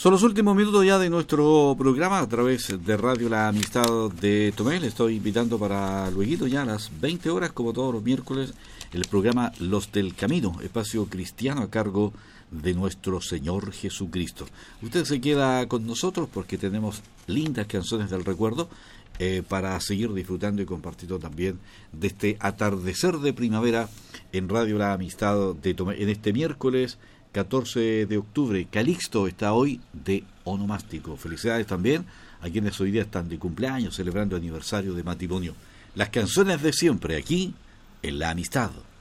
Son los últimos minutos ya de nuestro programa a través de Radio La Amistad de Tomé. Le estoy invitando para luego ya a las 20 horas, como todos los miércoles, el programa Los del Camino, espacio cristiano a cargo de nuestro Señor Jesucristo. Usted se queda con nosotros porque tenemos lindas canciones del recuerdo para seguir disfrutando y compartiendo también de este atardecer de primavera en Radio La Amistad de Tomé. En este miércoles 14 de octubre, Calixto está hoy de onomástico. Felicidades también a quienes hoy día están de cumpleaños, celebrando aniversario de matrimonio. Las canciones de siempre aquí en La Amistad.